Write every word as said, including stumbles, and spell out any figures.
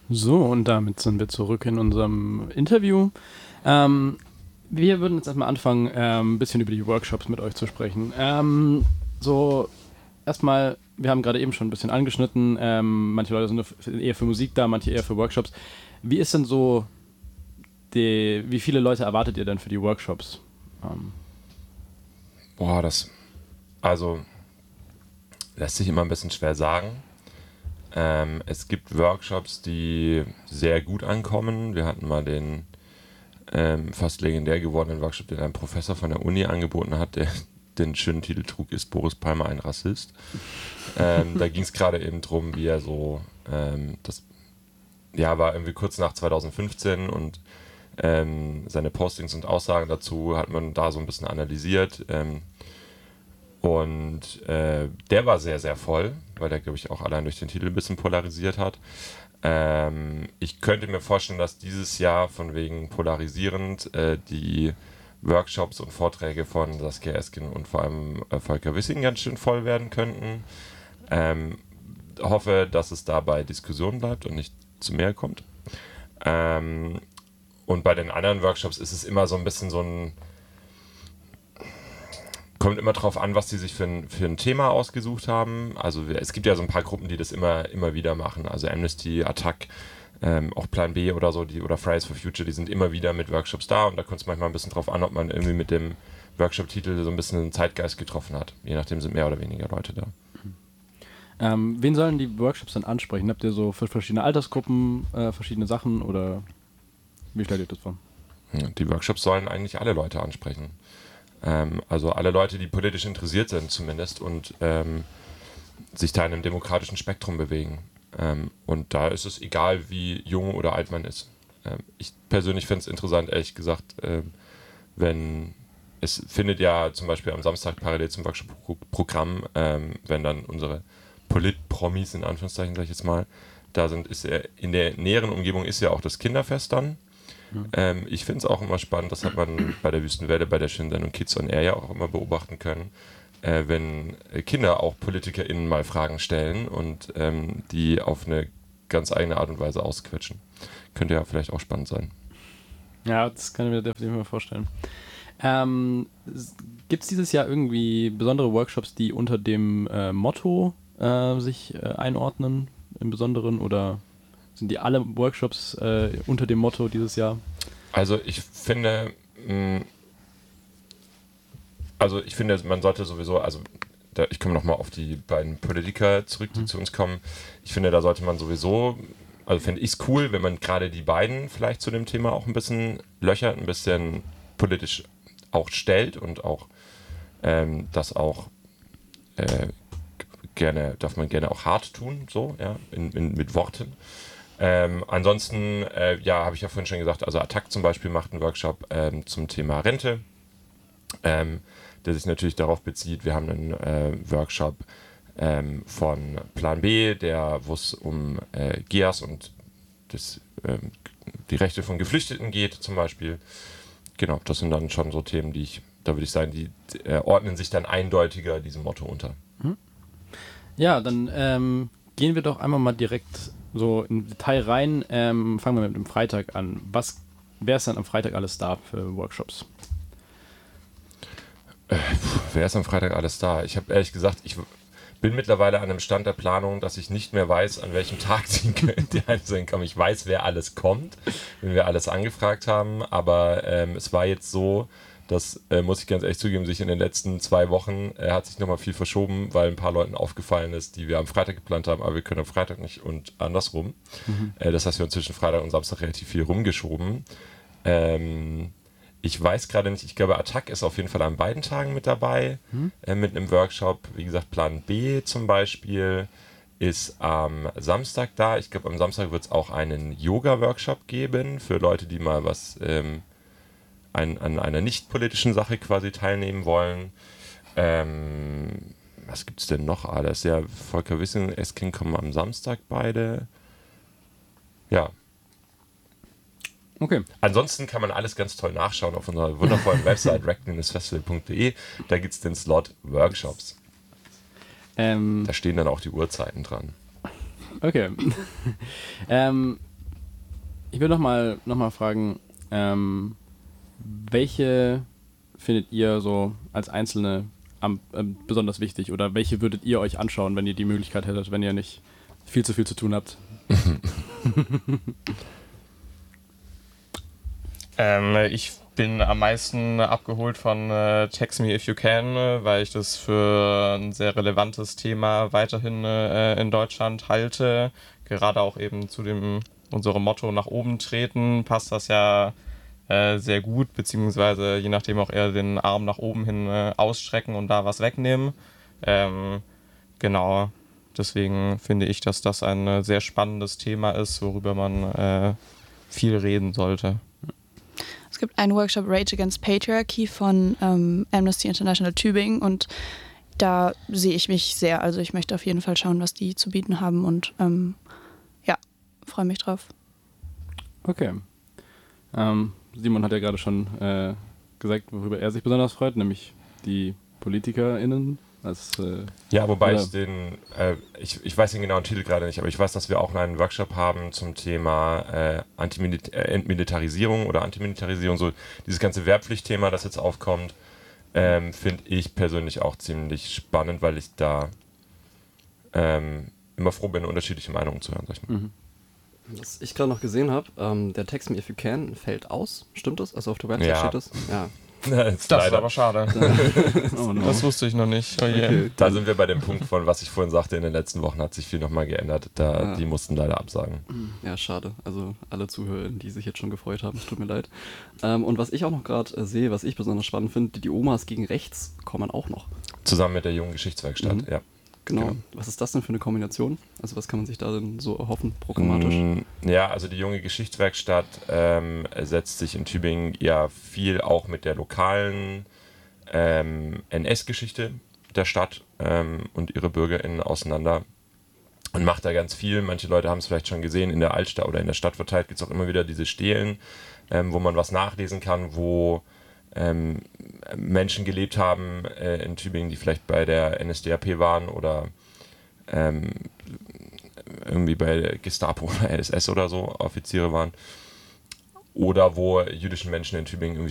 So, und damit sind wir zurück in unserem Interview. Ähm, wir würden jetzt erstmal anfangen, ähm, ein bisschen über die Workshops mit euch zu sprechen. Ähm, so, erstmal, wir haben gerade eben schon ein bisschen angeschnitten, ähm, manche Leute sind nur f- eher für Musik da, manche eher für Workshops. Wie ist denn so, die, wie viele Leute erwartet ihr denn für die Workshops? Ähm, Boah, das, also lässt sich immer ein bisschen schwer sagen. Ähm, es gibt Workshops, die sehr gut ankommen. Wir hatten mal den ähm, fast legendär gewordenen Workshop, den ein Professor von der Uni angeboten hat, der den schönen Titel trug, ist Boris Palmer ein Rassist? Ähm, da ging es gerade eben drum, wie er so, ähm, das ja, war irgendwie kurz nach zwanzig fünfzehn und ähm, seine Postings und Aussagen dazu hat man da so ein bisschen analysiert. Ähm, Und äh, der war sehr, sehr voll, weil der, glaube ich, auch allein durch den Titel ein bisschen polarisiert hat. Ähm, ich könnte mir vorstellen, dass dieses Jahr von wegen polarisierend äh, die Workshops und Vorträge von Saskia Esken und vor allem äh, Volker Wissing ganz schön voll werden könnten. Ähm, hoffe, dass es dabei Diskussion bleibt und nicht zu mehr kommt. Ähm, und bei den anderen Workshops ist es immer so ein bisschen so ein kommt immer drauf an, was die sich für ein, für ein Thema ausgesucht haben. Also es gibt ja so ein paar Gruppen, die das immer, immer wieder machen. Also Amnesty, Attac, ähm, auch Plan B oder so, die, oder Fridays for Future, die sind immer wieder mit Workshops da und da kommt es manchmal ein bisschen drauf an, ob man irgendwie mit dem Workshop-Titel so ein bisschen einen Zeitgeist getroffen hat. Je nachdem sind mehr oder weniger Leute da. ähm, wen sollen die Workshops denn ansprechen? Habt ihr so für verschiedene Altersgruppen äh, verschiedene Sachen oder wie stellt ihr das vor? Ja, die Workshops sollen eigentlich alle Leute ansprechen. Ähm, also alle Leute, die politisch interessiert sind zumindest und ähm, sich da in einem demokratischen Spektrum bewegen. Ähm, und da ist es egal, wie jung oder alt man ist. Ähm, ich persönlich finde es interessant, ehrlich gesagt, ähm, wenn es findet ja zum Beispiel am Samstag parallel zum Workshop-Programm, ähm, wenn dann unsere Polit-Promis, in Anführungszeichen sage ich jetzt mal, da sind, ist ja, in der näheren Umgebung ist ja auch das Kinderfest dann. Mhm. Ähm, ich finde es auch immer spannend, das hat man bei der Wüstenwelle, bei der schönen Sendung Kids on Air ja auch immer beobachten können, äh, wenn Kinder auch PolitikerInnen mal Fragen stellen und ähm, die auf eine ganz eigene Art und Weise ausquetschen. Könnte ja vielleicht auch spannend sein. Ja, das kann ich mir definitiv mal vorstellen. Ähm, Gibt es dieses Jahr irgendwie besondere Workshops, die unter dem äh, Motto äh, sich äh, einordnen im Besonderen oder sind die alle Workshops äh, unter dem Motto dieses Jahr? Also ich finde, mh, also ich finde, man sollte sowieso, also da, ich komme nochmal auf die beiden Politiker zurück, die Mhm. zu uns kommen. Ich finde, da sollte man sowieso, also finde ich es cool, wenn man gerade die beiden vielleicht zu dem Thema auch ein bisschen löchert, ein bisschen politisch auch stellt und auch ähm, das auch äh, gerne, darf man gerne auch hart tun, so, ja, in, in, mit Worten. Ähm, ansonsten, äh, ja, habe ich ja vorhin schon gesagt, also Attac zum Beispiel macht einen Workshop ähm, zum Thema Rente, ähm, der sich natürlich darauf bezieht. Wir haben einen äh, Workshop ähm, von Plan B, der wo es um äh, G E A S und das, ähm, die Rechte von Geflüchteten geht zum Beispiel. Genau, das sind dann schon so Themen, die ich, da würde ich sagen, die äh, ordnen sich dann eindeutiger diesem Motto unter. Mhm. Ja, dann ähm, gehen wir doch einmal mal direkt so in Detail rein. Ähm, fangen wir mit dem Freitag an. Was, wer ist dann am Freitag alles da für Workshops? Äh, wer ist am Freitag alles da? Ich habe ehrlich gesagt, ich bin mittlerweile an einem Stand der Planung, dass ich nicht mehr weiß, an welchem Tag die, die Einzelnen kommen. Ich weiß, wer alles kommt, wenn wir alles angefragt haben, aber ähm, es war jetzt so, das äh, muss ich ganz ehrlich zugeben, sich in den letzten zwei Wochen äh, hat sich nochmal viel verschoben, weil ein paar Leuten aufgefallen ist, die wir am Freitag geplant haben, aber wir können am Freitag nicht und andersrum. Mhm. Äh, das heißt, wir haben zwischen Freitag und Samstag relativ viel rumgeschoben. Ähm, Ich weiß gerade nicht, ich glaube, Attac ist auf jeden Fall an beiden Tagen mit dabei, Mhm. äh, mit einem Workshop. Wie gesagt, Plan B zum Beispiel ist am Samstag da. Ich glaube, am Samstag wird es auch einen Yoga-Workshop geben für Leute, die mal was ähm, ein, an einer nicht politischen Sache quasi teilnehmen wollen. Ähm, was gibt es denn noch alles? Ja, Volker Wissing und Esken kommen am Samstag beide. Ja, Okay. ansonsten kann man alles ganz toll nachschauen auf unserer wundervollen Website rectin festival punkt de. Da gibt es den Slot Workshops. Ähm, Da stehen dann auch die Uhrzeiten dran. okay. ähm, Ich will nochmal noch mal fragen, ähm, welche findet ihr so als Einzelne am, ähm, besonders wichtig oder welche würdet ihr euch anschauen, wenn ihr die Möglichkeit hättet, wenn ihr nicht viel zu viel zu tun habt? ähm, ich bin am meisten abgeholt von äh, Text Me If You Can, äh, weil ich das für ein sehr relevantes Thema weiterhin äh, in Deutschland halte. Gerade auch eben zu dem unserem Motto nach oben treten passt das ja äh, sehr gut, beziehungsweise je nachdem auch eher den Arm nach oben hin äh, ausstrecken und da was wegnehmen. Ähm, genau, deswegen finde ich, dass das ein äh, sehr spannendes Thema ist, worüber man äh, viel reden sollte. Es gibt einen Workshop Rage Against Patriarchy von ähm, Amnesty International Tübingen und da sehe ich mich sehr. Also ich möchte auf jeden Fall schauen, was die zu bieten haben und ähm, ja, freue mich drauf. Okay. Ähm, Simon hat ja gerade schon äh, gesagt, worüber er sich besonders freut, nämlich die PolitikerInnen. Als, äh, ja, wobei oder? ich den, äh, ich, ich weiß den genauen Titel gerade nicht, aber ich weiß, dass wir auch einen Workshop haben zum Thema äh, Antimilita- äh, Entmilitarisierung oder Antimilitarisierung, so dieses ganze Wehrpflichtthema, das jetzt aufkommt, ähm, finde ich persönlich auch ziemlich spannend, weil ich da ähm, immer froh bin, unterschiedliche Meinungen zu hören. Sag ich mal. Mhm. Was ich gerade noch gesehen habe, ähm, der Text Me If You Can fällt aus. Stimmt das? Also auf der Website Ja. steht das? Ja. Das, ist Das ist leider. aber schade. Oh no. Das wusste ich noch nicht. Oh je. Okay. Da sind wir bei dem Punkt von, was ich vorhin sagte, in den letzten Wochen hat sich viel nochmal geändert. Da, Ja. Die mussten leider absagen. Ja, schade. Also alle Zuhörer, die sich jetzt schon gefreut haben, es tut mir leid. Ähm, und was ich auch noch gerade äh, sehe, was ich besonders spannend finde, die, die Omas gegen rechts kommen auch noch. Zusammen mit der jungen Geschichtswerkstatt, Mhm. ja. Genau. Genau. Was ist das denn für eine Kombination? Also was kann man sich da denn so erhoffen, programmatisch? Mm, Ja, also die junge Geschichtswerkstatt ähm, setzt sich in Tübingen ja viel auch mit der lokalen ähm, N S-Geschichte der Stadt ähm, und ihre BürgerInnen auseinander und macht da ganz viel. Manche Leute haben es vielleicht schon gesehen, in der Altstadt oder in der Stadt verteilt gibt es auch immer wieder diese Stelen, ähm, wo man was nachlesen kann, wo ähm, Menschen gelebt haben äh, in Tübingen, die vielleicht bei der N S D A P waren oder ähm, irgendwie bei der Gestapo oder L S S oder so Offiziere waren. Oder wo jüdischen Menschen in Tübingen irgendwie